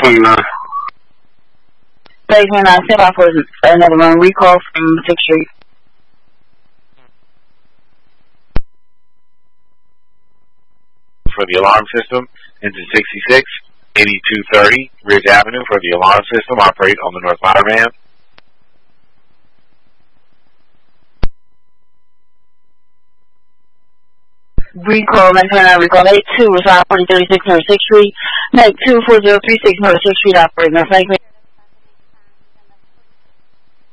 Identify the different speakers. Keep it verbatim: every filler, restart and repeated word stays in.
Speaker 1: twenty-nine.
Speaker 2: thirty twenty-nine, stand by for another one. Recall from sixth Street.
Speaker 3: For the alarm system, engine sixty-six, eighty-two thirty, Ridge Avenue for the alarm system, operate on the North Ladder Van.
Speaker 2: Recall nine twenty-nine, recall eight two, reside forty thirty-six North sixth Street, make two four zero three six North sixth Street, operating on Franklin.